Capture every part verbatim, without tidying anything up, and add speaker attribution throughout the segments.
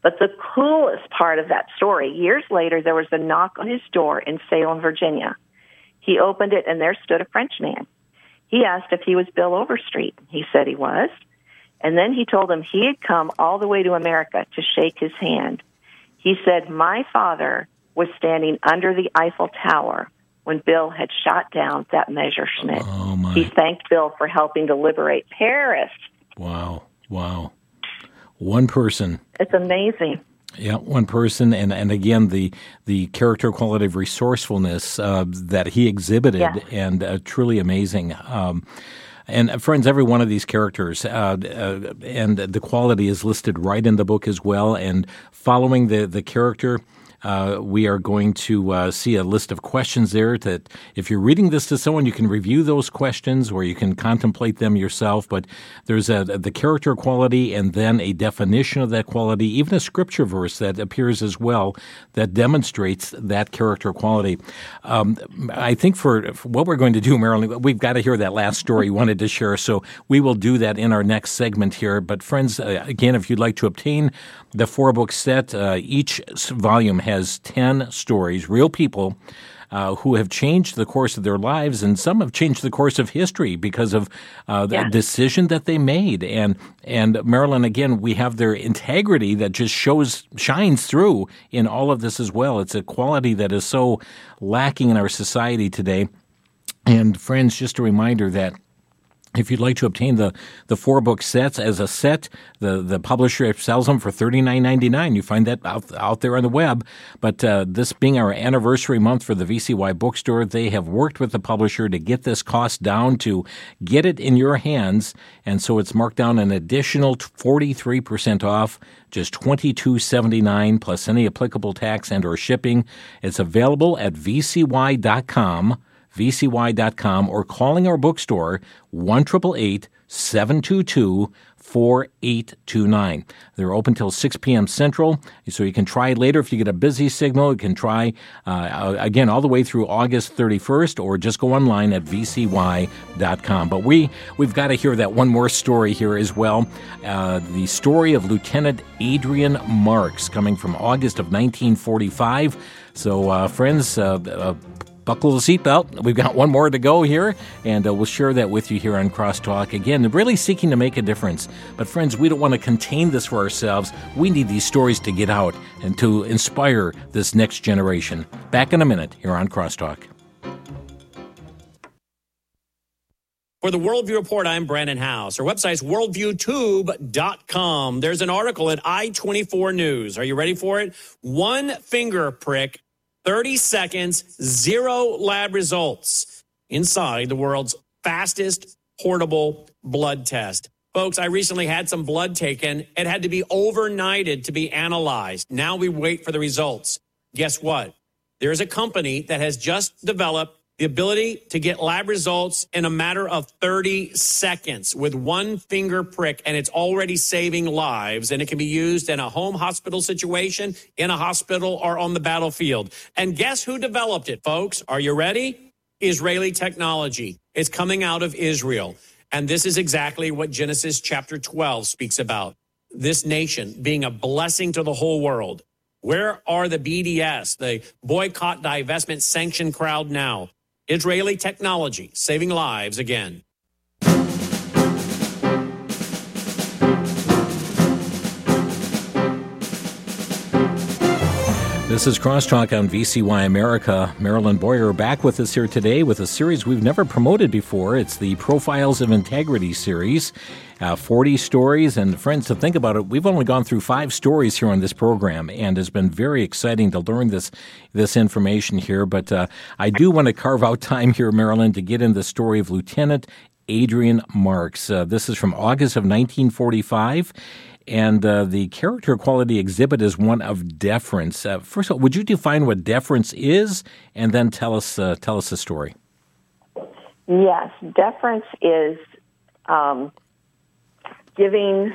Speaker 1: But the coolest part of that story, years later, there was a knock on his door in Salem, Virginia. He opened it, and there stood a French man. He asked if he was Bill Overstreet. He said he was. And then he told him he had come all the way to America to shake his hand. He said, my father was standing under the Eiffel Tower when Bill had shot down that Messerschmitt.
Speaker 2: Oh, my.
Speaker 1: He thanked Bill for helping to liberate Paris.
Speaker 2: Wow, wow. One person.
Speaker 1: It's amazing.
Speaker 2: Yeah, one person, and, and again, the the character quality of resourcefulness uh, that he exhibited,
Speaker 1: yeah.
Speaker 2: and uh, truly amazing. Um, and uh, friends, every one of these characters, uh, uh, and the quality is listed right in the book as well. And following the, the character, Uh, we are going to uh, see a list of questions there that if you're reading this to someone, you can review those questions or you can contemplate them yourself. But there's a, the character quality and then a definition of that quality, even a scripture verse that appears as well that demonstrates that character quality. Um, I think for, for what we're going to do, Marilyn, we've got to hear that last story you wanted to share. So we will do that in our next segment here. But friends, uh, again, if you'd like to obtain the four-book set, uh, each volume has ten stories, real people uh, who have changed the course of their lives, and some have changed the course of history because of uh, the
Speaker 1: yeah.
Speaker 2: decision that they made. And and Marilyn, again, we have their integrity that just shows shines through in all of this as well. It's a quality that is so lacking in our society today. And friends, just a reminder that if you'd like to obtain the, the four book sets as a set, the, the publisher sells them for thirty-nine ninety-nine. You find that out, out there on the web. But uh, this being our anniversary month for the V C Y bookstore, they have worked with the publisher to get this cost down to get it in your hands. And so it's marked down an additional forty-three percent off, just twenty-two seventy-nine plus any applicable tax and or shipping. It's available at v c y dot com. v c y dot com, or calling our bookstore, one eight eight eight, seven two two, four eight two nine. They're open till six p.m. Central, so you can try it later if you get a busy signal. You can try, uh, again, all the way through August thirty-first, or just go online at v c y dot com. But we, we've got to hear that one more story here as well, uh, the story of Lieutenant Adrian Marks, coming from August of nineteen forty-five. So, uh, friends, uh, uh buckle the seatbelt. We've got one more to go here, and uh, we'll share that with you here on Crosstalk. Again, really seeking to make a difference. But friends, we don't want to contain this for ourselves. We need these stories to get out and to inspire this next generation. Back in a minute here on Crosstalk.
Speaker 3: For the Worldview Report, I'm Brandon House. Our website's worldview tube dot com. There's an article at I twenty-four News. Are you ready for it? One finger prick, thirty seconds, zero lab results inside the world's fastest portable blood test. Folks, I recently had some blood taken. It had to be overnighted to be analyzed. Now we wait for the results. Guess what? There's a company that has just developed the ability to get lab results in a matter of thirty seconds with one finger prick, and it's already saving lives, and it can be used in a home hospital situation, in a hospital, or on the battlefield. And guess who developed it, folks? Are you ready? Israeli technology. It's coming out of Israel. And this is exactly what Genesis chapter twelve speaks about. This nation being a blessing to the whole world. Where are the B D S, the boycott, divestment, sanction crowd now? Israeli technology, saving lives again.
Speaker 2: This is Crosstalk on V C Y America. Marilyn Boyer back with us here today with a series we've never promoted before. It's the Profiles of Integrity series, uh, forty stories. And friends, to think about it, we've only gone through five stories here on this program, and it's been very exciting to learn this this information here. But uh, I do want to carve out time here, Marilyn, to get in the story of Lieutenant Adrian Marks. Uh, this is from August of nineteen forty-five. And uh, the character quality exhibit is one of deference. Uh, first of all, would you define what deference is, and then tell us uh, tell us the story?
Speaker 1: Yes, deference is um, giving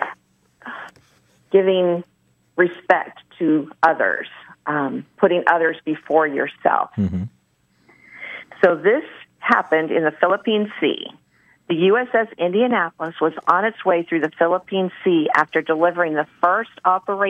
Speaker 1: giving respect to others, um, putting others before yourself. Mm-hmm. So this happened in the Philippine Sea. The U S S Indianapolis was on its way through the Philippine Sea after delivering the first operation